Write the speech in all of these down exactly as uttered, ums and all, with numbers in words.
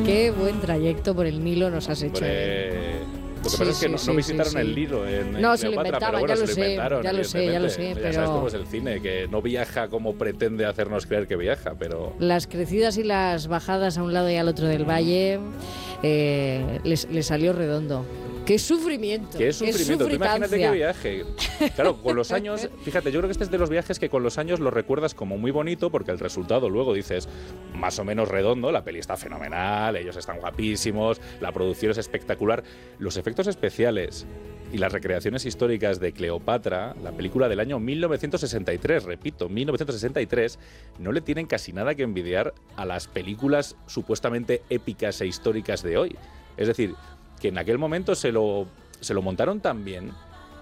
Qué buen trayecto por el Nilo nos has hecho. Hombre, lo que Sí, pasa es que sí, no, sí, no visitaron sí, sí. el Nilo en, en No, se lo Cleopatra, inventaban, pero bueno, ya lo se sé, lo inventaron, ya lo sé, ya lo sé, evidentemente. pero- Ya sabes cómo es el cine, que no viaja como pretende hacernos creer que viaja, pero... Las crecidas y las bajadas a un lado y al otro del valle eh, les, les salió redondo. ¡Qué sufrimiento! ¡Qué sufrimiento! Tú imagínate qué sufritancia. viaje. Claro, con los años, fíjate, yo creo que este es de los viajes que con los años lo recuerdas como muy bonito, porque el resultado luego dices más o menos redondo, la peli está fenomenal, ellos están guapísimos, la producción es espectacular, los efectos especiales y las recreaciones históricas de Cleopatra, la película del año mil novecientos sesenta y tres, repito, mil novecientos sesenta y tres, no le tienen casi nada que envidiar a las películas supuestamente épicas e históricas de hoy. Es decir, que en aquel momento se lo, se lo montaron tan bien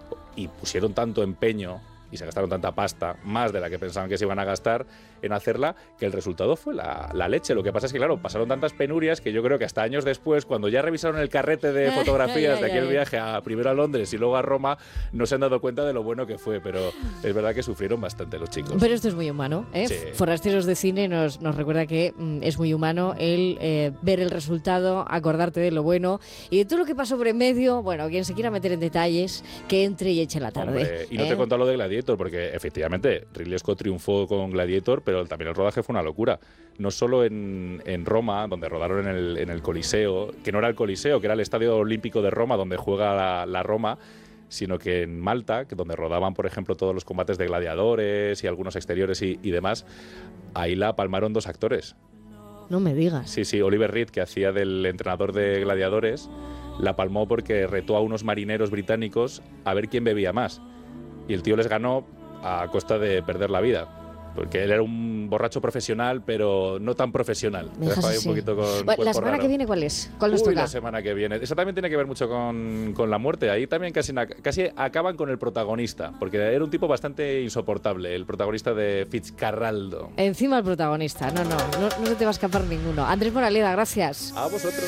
y pusieron tanto empeño y se gastaron tanta pasta, más de la que pensaban que se iban a gastar en hacerla, que el resultado fue la, la leche. Lo que pasa es que, claro, pasaron tantas penurias que yo creo que hasta años después, cuando ya revisaron el carrete de fotografías de aquel viaje a, primero a Londres y luego a Roma, no se han dado cuenta de lo bueno que fue, pero es verdad que sufrieron bastante los chicos. Pero esto es muy humano, ¿eh? Sí. Forasteros de Cine nos, nos recuerda que mm, es muy humano el eh, ver el resultado, acordarte de lo bueno y de todo lo que pasó por en medio. Bueno, quien se quiera meter en detalles, que entre y eche la tarde. Hombre, y no ¿eh? te he contado lo de Gladiator, porque efectivamente Ridley Scott triunfó con Gladiator, pero también el rodaje fue una locura. No solo en, en Roma, donde rodaron en el, en el Coliseo, que no era el Coliseo, que era el Estadio Olímpico de Roma, donde juega la, la Roma, sino que en Malta, que donde rodaban, por ejemplo, todos los combates de gladiadores y algunos exteriores y, y demás, ahí la palmaron dos actores. No me digas. Sí, sí, Oliver Reed, que hacía del entrenador de gladiadores, la palmó porque retó a unos marineros británicos a ver quién bebía más. Y el tío les ganó a costa de perder la vida. Porque él era un borracho profesional, pero no tan profesional. Me dejas Dejaba ahí así. un poquito con Bueno, cuerpo ¿la semana raro. que viene cuál es? ¿Cuál nos Uy, toca? la semana que viene. Eso también tiene que ver mucho con, con la muerte. Ahí también casi, casi acaban con el protagonista, porque era un tipo bastante insoportable, el protagonista de Fitzcarraldo. Encima el protagonista. No, no, no, no se te va a escapar ninguno. Andrés Moraleda, gracias. A vosotros.